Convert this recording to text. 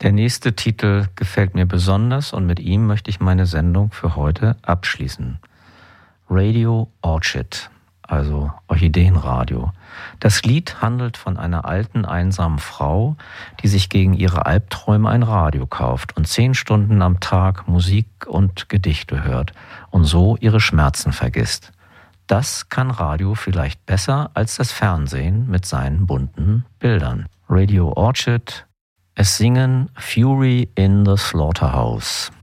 Der nächste Titel gefällt mir besonders und mit ihm möchte ich meine Sendung für heute abschließen. Radio Orchid, also Orchideenradio. Das Lied handelt von einer alten, einsamen Frau, die sich gegen ihre Albträume ein Radio kauft und 10 Stunden am Tag Musik und Gedichte hört und so ihre Schmerzen vergisst. Das kann Radio vielleicht besser als das Fernsehen mit seinen bunten Bildern. Radio Orchid, es singen Fury in the Slaughterhouse.